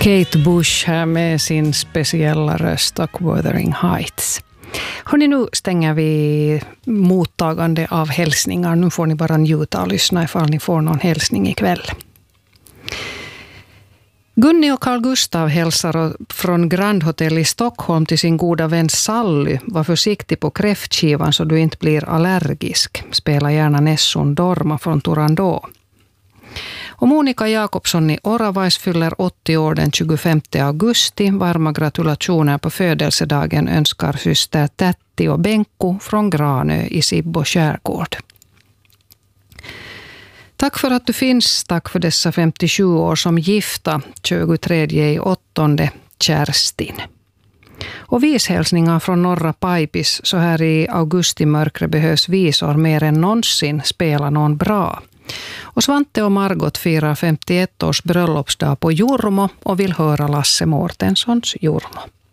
Kate Bush här med sin speciella röst och Wuthering Heights. Hörrni, nu stänger vi mottagande av hälsningar. Nu får ni bara njuta och lyssna ifall ni får någon hälsning ikväll. Gunni och Carl Gustav hälsar från Grand Hotel i Stockholm till sin goda vän Sally. Var försiktig på kräftskivan så du inte blir allergisk. Spela gärna Nessun Dorma från Turandot. Och Monica Jakobsson i Oravais fyller 80 år den 25 augusti. Varma gratulationer på födelsedagen önskar syster Tätti och Benko från Granö i Sibbo skärgård. Tack för att du finns. Tack för dessa 57 år som gifta. 23/8 Kerstin. Och vishälsningar från Norra Paipis. Så här i augustimörkret behövs visor mer än någonsin. Spela någon bra. Och Svante och Margot firar 51 års bröllopsdag på Jurmo och vill höra Lasse Mårtenssons Jurmo.